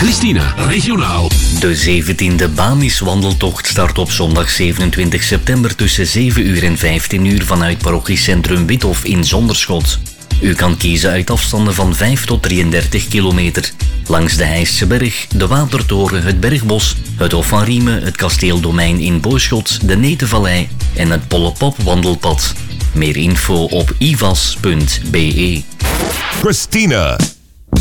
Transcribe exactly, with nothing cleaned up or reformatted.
Christina, regionaal. De zeventiende Bamis-wandeltocht start op zondag zevenentwintig september tussen zeven uur en vijftien uur vanuit parochiecentrum Withof in Zonderschot. U kan kiezen uit afstanden van vijf tot drieëndertig kilometer. Langs de Heijstseberg, de Watertoren, het Bergbos, het Hof van Riemen, het Kasteeldomein in Boschot, de Netenvallei en het Pollepop wandelpad. Meer info op ivas punt be. Christina.